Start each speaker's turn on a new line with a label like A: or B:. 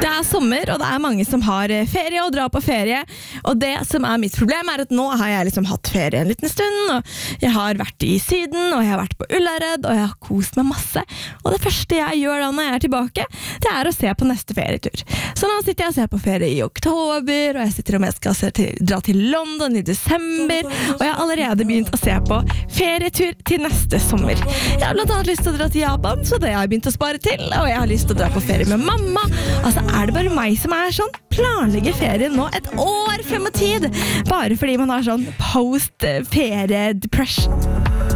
A: Det sommer, og det mange som har ferie og drar på ferie. Og det som mitt problem at nå har jeg liksom hatt ferie en liten stund, og jeg har vært i Syden, og jeg har vært på Ullared, og jeg har kost meg masse. Og det første jeg gjør da når jeg tilbake, det å se på neste ferietur. Så nå sitter jeg og ser på ferie i oktober, og jeg sitter om jeg skal dra til London i desember, og jeg har allerede begynt å se på ferietur til neste sommer. Jeg har blant annet lyst til å dra til Japan, så det har jeg begynt å spare til, og jeg har lyst til å dra på ferie med mamma. Altså, det bare meg som sånn, planlegger ferien nå et år frem og tid, bare fordi man har sånn post-ferie-depression.